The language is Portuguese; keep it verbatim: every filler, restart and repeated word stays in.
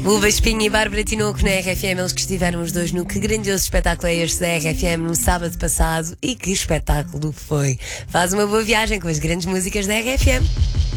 Uva Espinho e Bárbara Tinoco na R F M, eles que estiveram os dois no Que Grandioso Espetáculo é Este da R F M no sábado passado. E que espetáculo foi! Faz uma boa viagem com as grandes músicas da R F M.